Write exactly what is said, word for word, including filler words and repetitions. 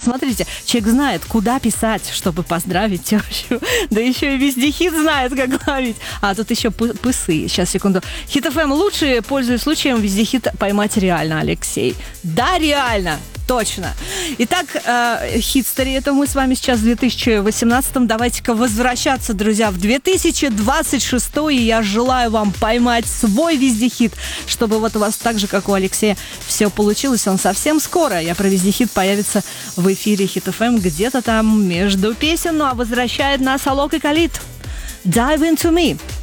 Смотрите, человек знает, куда писать, чтобы поздравить тещу. Да еще и везде хит знает, как ловить. А тут еще пысы. Сейчас, секунду. Хит эф эм лучше, пользуясь случаем, везде хит поймать реально, Алексей. Да, реально. Точно. Итак, э, хитстери, это мы с вами сейчас в две тысячи восемнадцатом. Давайте-ка возвращаться, друзья, в две тысячи двадцать шестой. И я желаю вам поймать свой вездехит, чтобы вот у вас так же, как у Алексея, все получилось. Он совсем скоро. Я про вездехит появится в эфире Хит эф эм где-то там между песен. Ну а возвращает нас Алок и Калид. Dive into me.